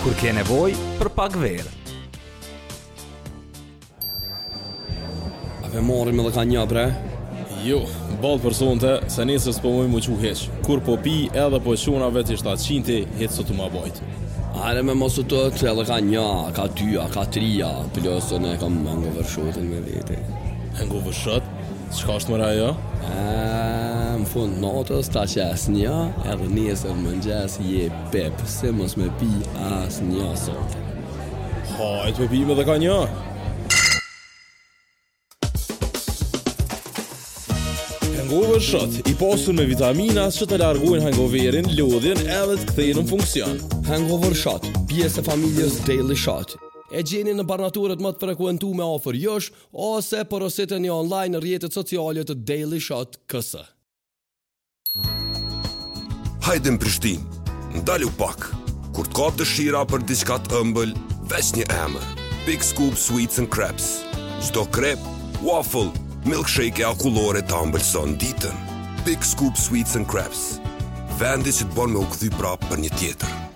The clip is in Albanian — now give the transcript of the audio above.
kur ke nevojë për pak verë. A ve marrim edhe ka një bre? Jo, ballë personte, se nesër s'po mujmë mu qu heq. Kur po pi edhe po quna veti 700, heq sot ma bajt. Are me mos të edhe ka një, ka dyja, ka trija, plosën e kam mango vërshotin me vete. Hengo vërshot? Çka është mëra jo? Në fund natës ta qes një, edhe nesër mëngjes je pep, se mos me pi as një sot. Hajt me pime dhe ka një. Hangover shot, i pasur me vitamina që të largojnë hangoverin, lodhjen edhe të kthejnë në funksion. Hangover shot, pjesë e familjes Daily Shot. E gjeni në barnaturet më të frekuentume afër jush, ose porositeni online në rrjetet sociale të Daily Shot KS. Hajde në Prishtinë, ndalu pak. Kur të kap dëshira për diçka të ëmbël, veç një emër. Big Scoop Sweets and Crepes. Çdo krep, waffle, milkshake e akullore të ëmbëlson ditën. Big Scoop Sweets and Crepes. Vendi që të bon me u kthy prapë për një tjetër.